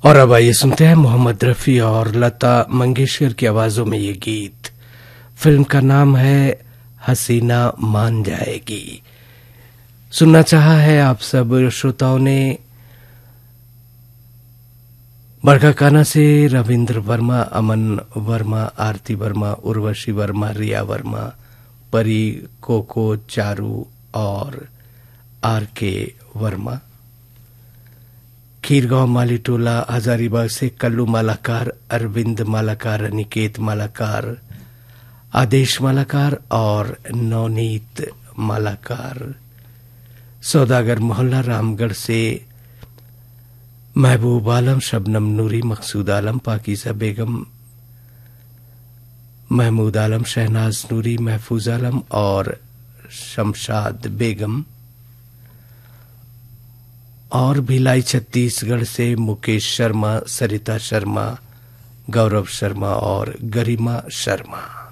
और अब आइए सुनते हैं मोहम्मद रफी और लता मंगेशकर की आवाजों में ये गीत। फिल्म का नाम है हसीना मान जाएगी। सुनना चाहा है आप सब श्रोताओं ने। बड़काकाना से रविंद्र वर्मा, अमन वर्मा, आरती वर्मा, उर्वशी वर्मा, रिया वर्मा, परी, कोको, चारू और आर के वर्मा। खीरगांव मालीटोला हजारीबाग से कल्लू मालाकार, अरविंद मालाकार, अनिकेत मालाकार, आदेश मालाकार और नवनीत मालाकार। सौदागर मोहल्ला रामगढ़ से महबूब आलम, शबनम नूरी, मकसूद आलम, पाकीज़ा बेगम, महमूद आलम, शहनाज नूरी, महफूज आलम और शमशाद बेगम। और भिलाई छत्तीसगढ़ से मुकेश शर्मा, सरिता शर्मा, गौरव शर्मा और गरिमा शर्मा।